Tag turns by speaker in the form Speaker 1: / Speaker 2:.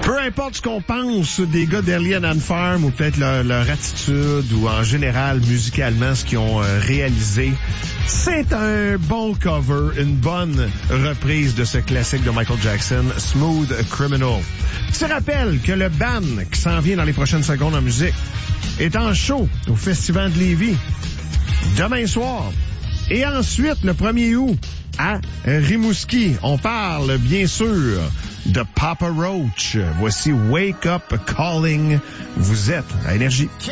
Speaker 1: Peu importe ce qu'on pense des gars d'Alien and Farm ou peut-être leur attitude ou en général musicalement ce qu'ils ont réalisé, c'est un bon cover, une bonne reprise de ce classique de Michael Jackson, Smooth Criminal. Je te rappelle que le band qui s'en vient dans les prochaines secondes en musique est en show au Festival de Lévis demain soir. Et ensuite, le 1er août, à Rimouski, on parle bien sûr de Papa Roach. Voici Wake Up Calling. Vous êtes à Énergie.